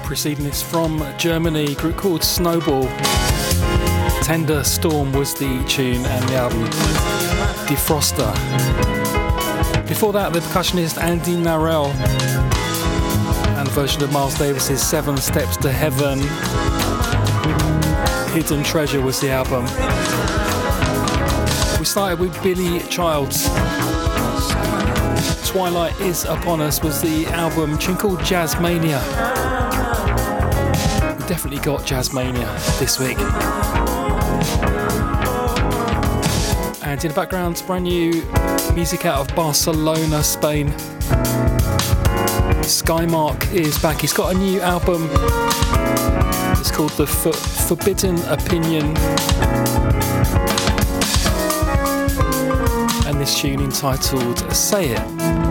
preceding this from Germany, a group called Snowball. Tender Storm was the tune and the album Defroster. Before that, the percussionist Andy Narell and a version of Miles Davis's 7 Steps to Heaven. Hidden Treasure was the album. We started with Billy Childs. Twilight Is Upon Us was the album, tune called Jazzmania. We definitely got Jazzmania this week. And in the background, brand new music out of Barcelona, Spain. Skymark is back. He's got a new album. It's called The Forbidden Opinion. And this tune entitled Say It.